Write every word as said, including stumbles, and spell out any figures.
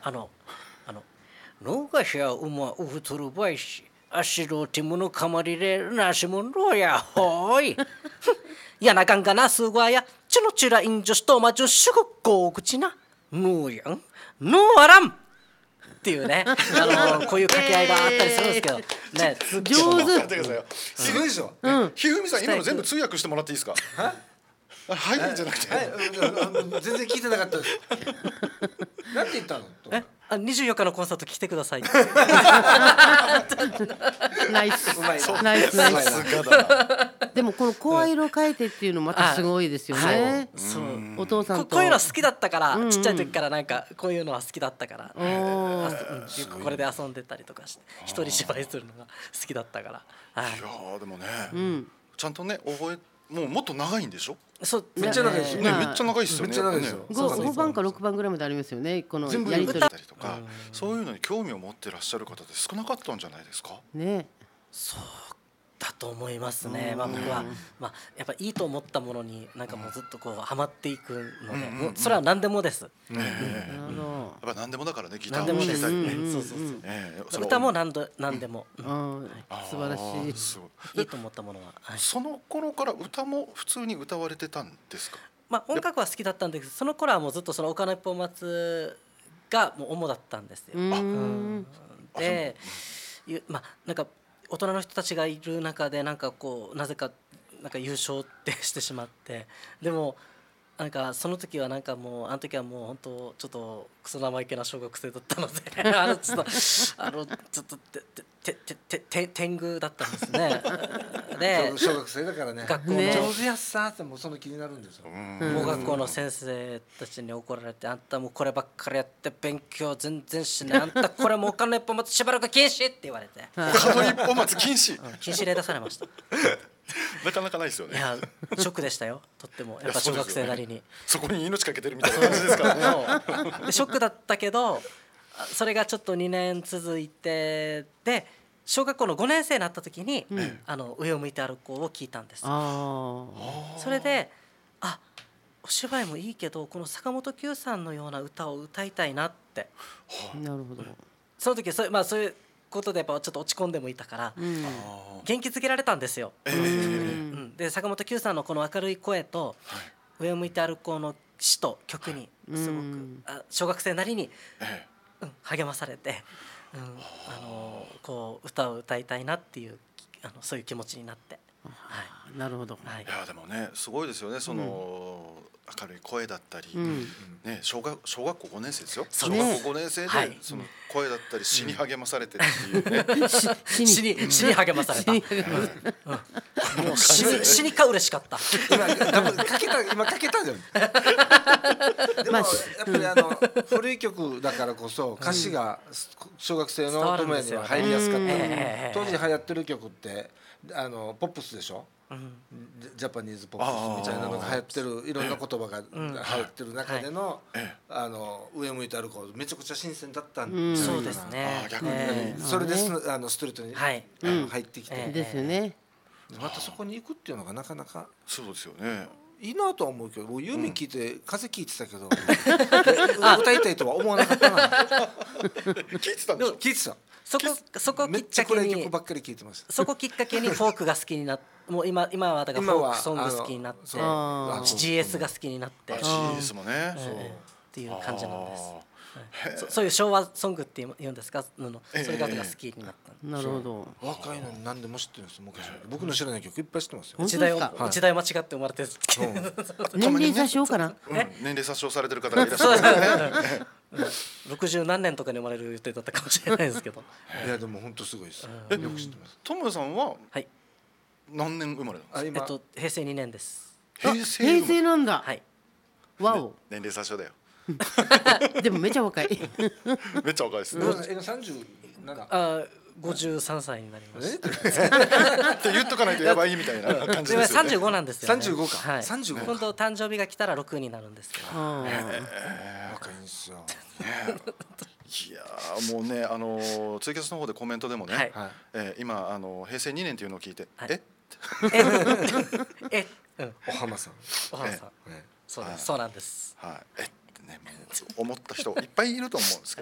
あのあの農家者は馬ウフトルバイシ足のティムのかまりでなしもんろやほいやなかんかなすごやちのちらインジョストマジュシュゴゴー口なぬやんぬあらんっていうね、あのこういう掛け合いがあったりするんですけど、ね、 上手。 すごいでしょ。ひふみさん今の全部通訳してもらっていいですか。はいじゃなくて、 全然聞いてなかったです。なんて言ったの。 えあにじゅうよっかのコンサート来てください。 ナイスナイスナイス。でもこの声色変えてっていうのまたすごいですよね。お父さんとこういうの好きだったから、ちっちゃい時からなんかこういうのは好きだったから、これで遊んでたりとかして一人芝居するのが好きだったから。 いやでもね、ちゃんとね覚えもうもっと長いんでしょ。 そうめっちゃ長いですよね。めっちゃ長いですよね。 めっちゃ長いですよ。 ごばんかろくばんぐらいまでありますよね。このやり取りとかそういうのに興味を持ってらっしゃる方って少なかったんじゃないですか。 ね。 そうだと思いますね。まあ僕はまあやっぱいいと思ったものになんかもうずっとこうハマっていくので、もうそれは何でもです。 やっぱ何でもだからね、ギターもも弾いたりね。 そうそうそう。歌も何度何でも。 素晴らしい。いいと思ったものは。 その頃から歌も普通に歌われてたんですか。 まあ音楽は好きだったんですけど、その頃はもうずっとその岡野一本松がもう主だったんですよ。で、まあなんか大人の人たちがいる中でなんかこうなぜかなんか優勝ってしてしまって、でもなんかその時はなんかもうあの時はもう本当ちょっとクソ生意気な小学生だったのであのちょっとあのちょっとててててて天狗だったんですね。 で小学生だからね。 学校の上手やっさってもうその気になるんですよ。 もう学校の先生たちに怒られて、あんたもうこればっかりやって勉強全然しない、あんたこれもお金一本松しばらく禁止って言われて。 お金一本松禁止。 禁止令出されました。 なかなかないですよね。 いやショックでしたよ、とってもやっぱ小学生なりに。 そこに命かけてるみたいな感じですからね。ショックだったけど、それがちょっとにねん続いてで小学校のごねん生になった時に、あの上を向いて歩こうを聞いたんです。それであお芝居もいいけどこの坂本九さんのような歌を歌いたいなって。 なるほど。 その時そうまあそういうことでやっぱちょっと落ち込んでもいたから、元気づけられたんですよ。で坂本九さんのこの明るい声と上を向いて歩こうの詩と曲にすごく小学生なりに励まされて、あのこう歌を歌いたいなっていうあのそういう気持ちになって。 なるほど。 いやでもねすごいですよね、その明るい声だったり、ね小学小学校ごねん生ですよ。小学校ごねん生でその声だったり詩に励まされてっていうね。 詩に詩に励まされた。もう詩に詩にか嬉しかった。 今かけた今かけたじゃん。でもやっぱりあの古い曲だからこそ歌詞が小学生の友には入りやすかった。当時流行ってる曲ってあのポップスでしょ。ジャパニーズポップスみたいなのが流行ってる、いろんな言葉が流行ってる中でのあの上向いて歩こうめちゃくちゃ新鮮だったんですよ。 そうですね。 それであのストレートに入ってきてですよね。 またそこに行くっていうのがなかなかそうですよね。 いいなとは思うけど、僕ユーミン聞いて風聞いてたけど歌いたいとは思わなかったな。 聞いてたんでしょ。 聞いてた。 そこそこきっかけにばっかり聞いてました。 そこきっかけにフォークが好きになって、もう今今はだからフォークソング好きになって ジーエス が好きになってジーエス もねっていう感じなんです。そ, そういう昭和ソングって言うんですか、のそれが好きになった。 なるほど。 若いのに何でも知ってるんですよ。昔僕の知らない曲いっぱい知ってますよ。 時代を時代間違って生まれてる。 年齢差しかな。 年齢差しされてる方がいらっしゃるからね。 六十何年とかに生まれる予定だったかもしれないですけど。 いやでも本当すごいです。よく知ってます。 トムさんははい何年生まれなんですか。 えっと平成にねんです。 平成なんだ。 はい。 わお。年齢差しだよ。 でもめちゃ若い。 めっちゃ若いですね。 三十七。 あ、五十三歳になりました。 って言っとかないとやばいみたいな感じですよね。 三十五なんですよ。 三十五か。 はい。 三十五。 今度誕生日が来たら六になるんですけど。 若いんですよ。 いやもうねあのツイキャスの方でコメントでもね、今あの平成にねんっていうのを聞いてええお浜さんお浜さんそうですそうなんです。 はい。えってね思った人いっぱいいると思うんですけど。